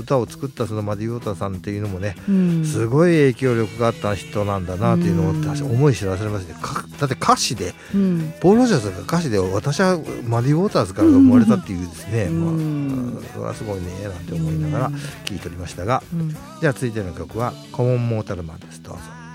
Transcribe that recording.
歌を作ったそのマディ・ウォーターさんっていうのもね、すごい影響力があった人なんだなっていうのを思い知らされますね。だって歌詞で、ポール・ロジャースが歌詞で私はマディ・ウォーターズから生まれたっていうですね、それはすごいねなんて思いながら聴いておりましたが、じゃあ続いての曲はコモン・モータル・マンです。どうぞ。